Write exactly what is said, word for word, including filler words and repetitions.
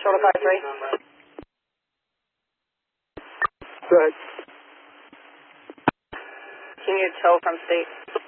Shuttle car three. Go ahead. Continue to tow from state.